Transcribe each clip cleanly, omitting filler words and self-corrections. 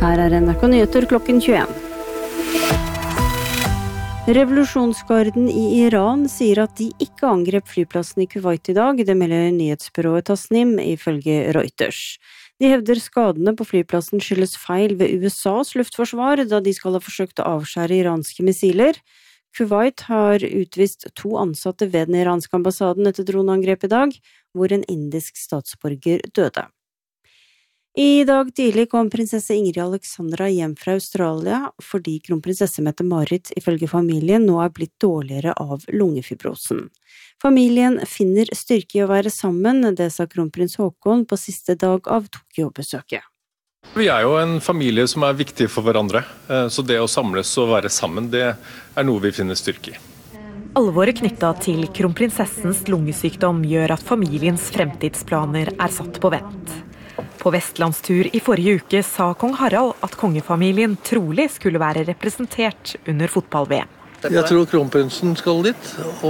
Her NRK Nyheter klokken 21. Revolusjonsgarden i Iran sier at de ikke angrep flyplassen i Kuwait i dag, det melder nyhetsbyrået Tasnim ifølge Reuters. De hevder skadene på flyplassen skyldes feil ved USAs luftforsvar, da de skal ha forsøkt å avskjære iranske missiler. Kuwait har utvist 2 ansatte ved den iranske ambassaden etter droneangrep i dag, hvor en indisk statsborger døde. I dag tidlig kom prinsesse Ingrid Alexandra hjem fra Australia fordi kronprinsesse Mette-Marit ifølge familien nå er blitt dårligere av lungefibrosen. Familien finner styrke i å være sammen, det sa kronprins Haakon på siste dag av Tokyo-besøket. Vi er jo en familie som er viktig for hverandre, så det å samles og være sammen, det er noe vi finner styrke i. Alvoret knyttet til kronprinsessens lungesykdom gjør at familiens fremtidsplaner er satt på vent. På vestlandstur i forrige uke sa kong Harald at kongefamilien trolig skulle være representert under fotball-VM. Jeg tror kronprinsen skal dit,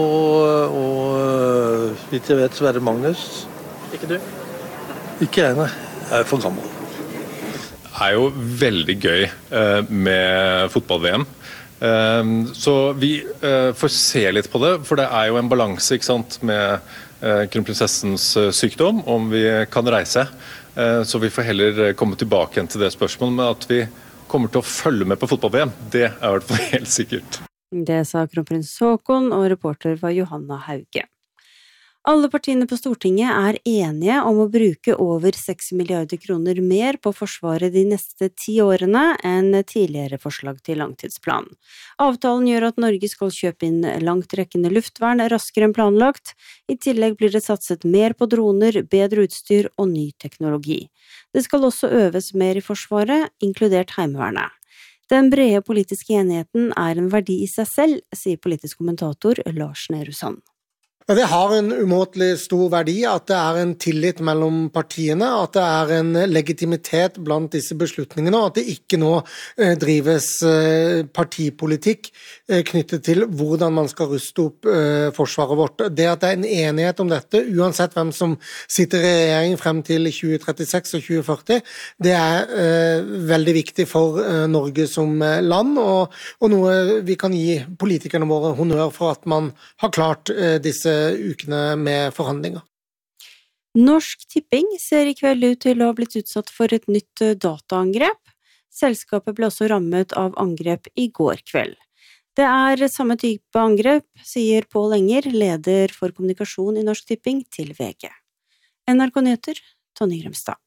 og vidt jeg vet Sverre Magnus. Ikke du? Ikke jeg, nei. Jeg er for gammel. Det er jo veldig gøy med fotball-VM. Så vi får se litt på det, for det er jo en balanse, ikke sant, med kronprinsessens sykdom, om vi kan reise. Så vi får heller komme tilbake igjen til det spørsmålet, med at vi kommer til å følge med på fotball-VM. Det er i hvert fall helt sikkert. Det sa kronprins Haakon, og reporter var Johanna Hauge. Alle partiene på Stortinget er enige om å bruke over 6 milliarder kroner mer på Forsvaret de neste 10 årene enn tidligere forslag til langtidsplan. Avtalen gjør at Norge skal kjøpe inn langtrekkende luftvern raskere enn planlagt. I tillegg blir det satset mer på droner, bedre utstyr og ny teknologi. Det skal også øves mer i Forsvaret, inkludert Heimevernet. Den brede politiske enigheten er en verdi i seg selv, sier politisk kommentator Lars Nehru Sand. Det har en umåtelig stor verdi at det er en tillit mellom partiene, at det er en legitimitet blant disse beslutningene, og at det ikke nå drives partipolitikk knyttet til hvordan man skal ruste opp forsvaret vårt. Det at det er en enighet om dette, uansett hvem som sitter i regjering frem til 2036 og 2040, det er veldig viktig for Norge som land, og noe vi kan gi politikerne våre honnør for at man har klart disse ukene med forhandlinger. Norsk Tipping ser i kveld ut til å ha blitt utsatt for et nytt dataangrep. Selskapet ble også rammet av angrep i går kveld. Det er samme type angrep, sier Pål Enger, leder for kommunikasjon i Norsk Tipping, til VG. NRK Nyheter, Tonje Gremstad.